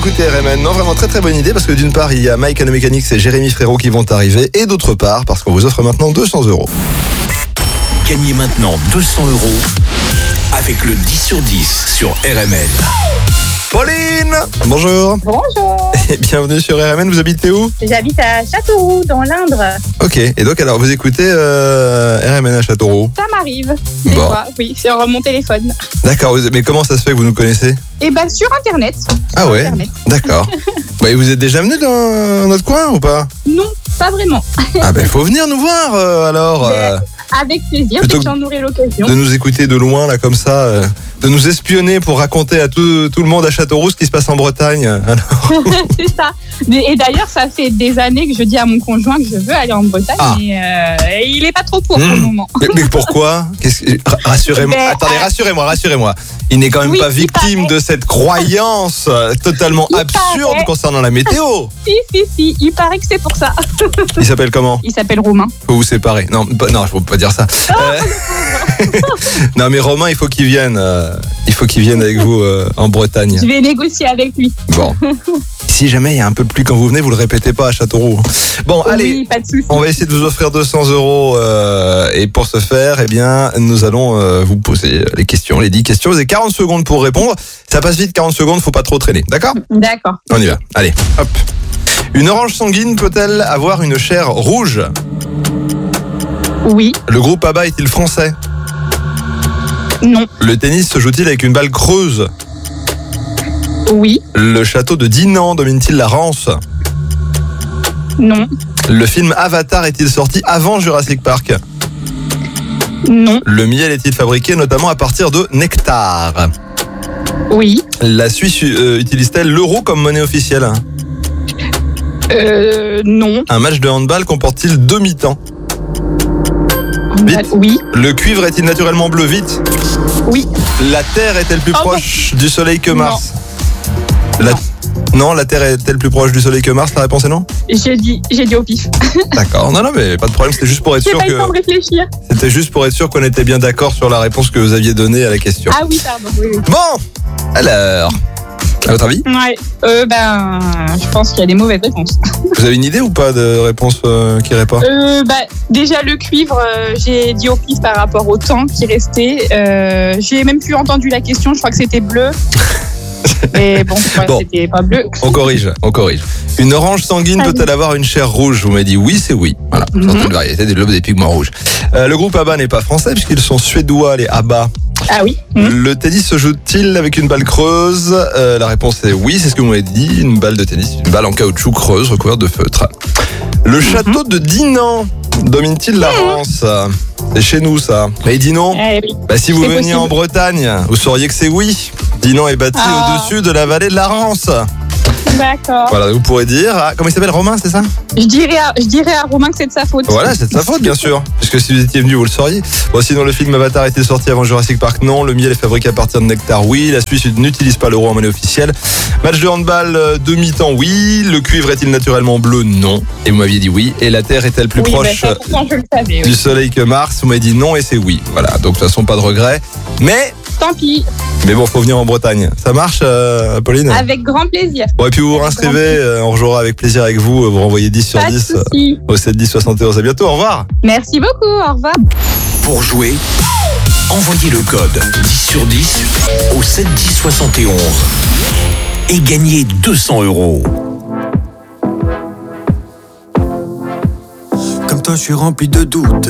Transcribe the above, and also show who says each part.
Speaker 1: d'écouter RMN. Non, vraiment très très bonne idée parce que d'une part, il y a Mike and the Mechanics et Jérémy Frérot qui vont arriver et d'autre part, parce qu'on vous offre maintenant 200 €.
Speaker 2: Gagnez maintenant 200 € avec le 10 sur 10 sur RMN.
Speaker 1: Pauline, bonjour.
Speaker 3: Bonjour,
Speaker 1: Et bienvenue sur RMN. Vous habitez où?
Speaker 3: j'habite à Châteauroux, dans l'Indre.
Speaker 1: Ok, et donc alors vous écoutez RMN à Châteauroux.
Speaker 3: Ça m'arrive, des
Speaker 1: Bon.
Speaker 3: fois, oui, sur mon téléphone.
Speaker 1: D'accord, mais comment ça se fait que vous nous connaissez?
Speaker 3: Et ben sur Internet.
Speaker 1: Ah ouais,
Speaker 3: Internet.
Speaker 1: d'accord. Et vous êtes déjà venu dans notre coin ou pas?
Speaker 3: Non, pas vraiment.
Speaker 1: Ah ben faut venir nous voir alors.
Speaker 3: Avec plaisir,
Speaker 1: Plutôt
Speaker 3: si j'en aurai l'occasion.
Speaker 1: De nous écouter de loin là comme ça, de nous espionner pour raconter à tout le monde à Châteauroux ce qui se passe en Bretagne. Alors,
Speaker 3: C'est ça. Et d'ailleurs, ça fait des années que je dis à mon conjoint que je veux aller en Bretagne,
Speaker 1: Ah.
Speaker 3: et il est pas trop pour le moment.
Speaker 1: mais pourquoi? Rassurez-moi.
Speaker 3: Mais,
Speaker 1: Attendez, rassurez-moi. Il n'est quand même
Speaker 3: oui,
Speaker 1: pas
Speaker 3: il
Speaker 1: victime
Speaker 3: paraît.
Speaker 1: de cette croyance totalement
Speaker 3: Il
Speaker 1: absurde
Speaker 3: paraît.
Speaker 1: concernant la météo.
Speaker 3: Si, il paraît que c'est pour ça.
Speaker 1: Il s'appelle comment?
Speaker 3: Il s'appelle Romain.
Speaker 1: Faut vous séparer. Non, non, je ne peux pas dire ça. Non, mais Romain, il faut qu'il vienne. Il faut qu'il vienne avec vous en Bretagne.
Speaker 3: Je vais négocier avec lui.
Speaker 1: Bon. Si jamais il y a un peu de pluie quand vous venez, vous le répétez pas à Châteauroux. Bon, allez.
Speaker 3: Oui, pas de souci.
Speaker 1: On va essayer de vous offrir 200 € et pour ce faire, eh bien, nous allons vous poser les questions, les 10 questions. Vous avez 40 secondes pour répondre. Ça passe vite, 40 secondes, faut pas trop traîner. D'accord?
Speaker 3: D'accord.
Speaker 1: On y va. Allez, hop. Une orange sanguine peut-elle avoir une chair rouge?
Speaker 3: Oui,
Speaker 1: Le groupe ABBA est-il français?
Speaker 3: non,
Speaker 1: Le tennis se joue-t-il avec une balle creuse?
Speaker 3: oui,
Speaker 1: Le château de Dinan domine-t-il la Rance?
Speaker 3: non,
Speaker 1: Le film Avatar est-il sorti avant Jurassic Park?
Speaker 3: non,
Speaker 1: Le miel est-il fabriqué notamment à partir de nectar?
Speaker 3: oui,
Speaker 1: La Suisse utilise-t-elle l'euro comme monnaie officielle?
Speaker 3: non,
Speaker 1: Un match de handball comporte-t-il 2 mi-temps? Vite.
Speaker 3: oui,
Speaker 1: Le cuivre est-il naturellement bleu? Vite.
Speaker 3: oui.
Speaker 1: La Terre est-elle plus
Speaker 3: Oh,
Speaker 1: proche du Soleil que Mars? Non, la Terre est-elle plus proche du Soleil que Mars? La réponse est non?
Speaker 3: J'ai dit au pif.
Speaker 1: D'accord. Non, mais pas de problème. C'était juste pour être
Speaker 3: J'ai
Speaker 1: sûr
Speaker 3: pas eu le temps de réfléchir.
Speaker 1: qu'on était bien d'accord sur la réponse que vous aviez donnée à la question.
Speaker 3: Ah oui, pardon. Oui.
Speaker 1: Bon, alors, à votre avis,
Speaker 3: Ouais. Je pense qu'il y a des mauvaises réponses.
Speaker 1: vous avez une idée ou pas de réponse qui irait pas?
Speaker 3: Déjà le cuivre, j'ai dit au pif par rapport au temps qui restait. J'ai même plus entendu la question. Je crois que c'était bleu. Mais bon,
Speaker 1: Bon.
Speaker 3: c'était pas bleu.
Speaker 1: On corrige. Une orange sanguine
Speaker 3: Allez.
Speaker 1: peut-elle avoir une chair rouge? Vous m'avez dit oui, c'est oui. Voilà, c'est une variété des lobes des pigments rouges. Le groupe ABBA n'est pas français puisqu'ils sont suédois, les ABBA.
Speaker 3: Ah oui.
Speaker 1: Le tennis se joue-t-il avec une balle creuse? La réponse est oui, c'est ce que vous m'avez dit. Une balle de tennis, une balle en caoutchouc creuse recouverte de feutre. Le château de Dinan domine-t-il la Rance? C'est chez nous ça. Mais Dinan,
Speaker 3: Eh oui.
Speaker 1: si vous
Speaker 3: C'est
Speaker 1: veniez
Speaker 3: possible.
Speaker 1: en Bretagne, vous sauriez que c'est oui. Dinan est bâti
Speaker 3: Ah.
Speaker 1: au-dessus de la vallée de la Rance.
Speaker 3: D'accord.
Speaker 1: Voilà, vous pourrez dire. Comment il s'appelle, Romain, c'est ça?
Speaker 3: Je dirais à Romain que c'est de sa faute.
Speaker 1: Voilà, c'est de sa faute, bien sûr. Puisque si vous étiez venu, vous le sauriez. Bon, sinon, le film Avatar était sorti avant Jurassic Park, non. Le miel est fabriqué à partir de nectar, oui. La Suisse n'utilise pas l'euro en monnaie officielle. Match de handball demi-temps, oui. Le cuivre est-il naturellement bleu? Non. Et vous m'aviez dit oui. Et la Terre est-elle plus
Speaker 3: Oui,
Speaker 1: proche
Speaker 3: ça, pourtant, je le savais.
Speaker 1: du
Speaker 3: Oui.
Speaker 1: Soleil que Mars? Vous m'avez dit non et c'est oui. Voilà, donc de toute façon, pas de regret.
Speaker 3: Tant pis.
Speaker 1: Mais bon, faut venir en Bretagne. Ça marche, Pauline?
Speaker 3: Avec grand plaisir.
Speaker 1: Bon, et puis vous vous inscrivez, on rejouera avec plaisir avec vous. Vous renvoyez 10 sur
Speaker 3: Pas de
Speaker 1: 10
Speaker 3: souci.
Speaker 1: au 7 10 71. À bientôt, au revoir.
Speaker 3: Merci beaucoup. Au revoir.
Speaker 2: Pour jouer, envoyez le code 10 sur 10 au 7 10 71 et gagnez 200 €.
Speaker 4: Comme toi, je suis rempli de doutes.